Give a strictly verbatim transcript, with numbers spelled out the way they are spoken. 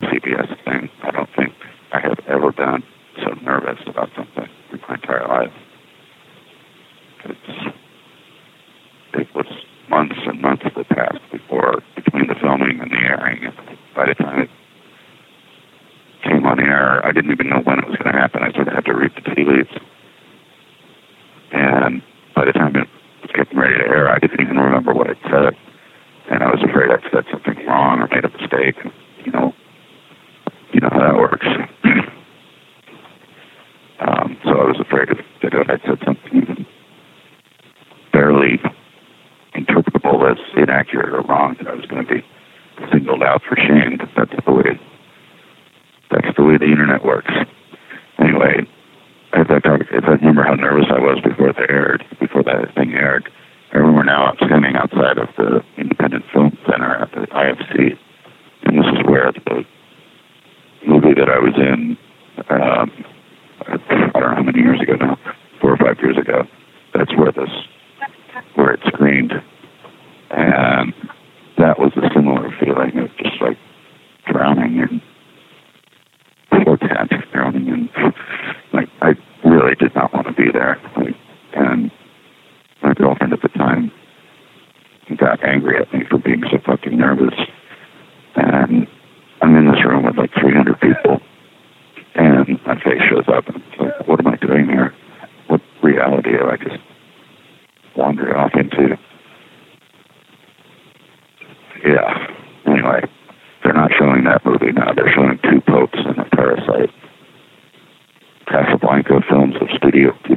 C B S thing. I don't think I have ever been so nervous about something in my entire life. It's, it was months and months that passed before, between the filming and the airing. And by the time it came on air, I didn't even know when it was going to happen. I sort of had to read the tea leaves. And by the time it was getting ready to air, I didn't even remember what I'd said. And I was afraid I'd said something wrong or made a mistake. You know, you know how that works. um, so I was afraid of, that if I'd said something even barely interpretable as inaccurate or wrong, that I was going to be singled out for shame. That's the way. That's the way the internet works. Anyway, if I, talk, if I remember how nervous I was before they aired, before that thing aired, I remember now I'm standing outside of the Independent Film Center at the I F C, and this is where the movie that I was in, um, I don't know how many years ago now, four or five years ago, that's where this, where it screened, and that was a similar feeling of just like drowning in portent, drowning in, like, I really did not want to be there, like, and my girlfriend at the time got angry at me for being so fucking nervous. And I'm in this room with like three hundred people, and my face shows up, and it's like, what am I doing here? What reality have I just wandered off into? Yeah. Anyway, they're not showing that movie now. They're showing Two Popes and a Parasite. Casablanca Films of Studio